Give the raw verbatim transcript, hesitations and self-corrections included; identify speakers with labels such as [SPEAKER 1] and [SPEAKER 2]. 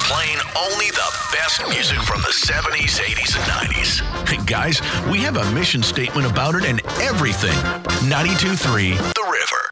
[SPEAKER 1] playing only the best music from the seventies, eighties, and nineties. Hey guys, we have a mission statement about it and everything. ninety-two point three The River.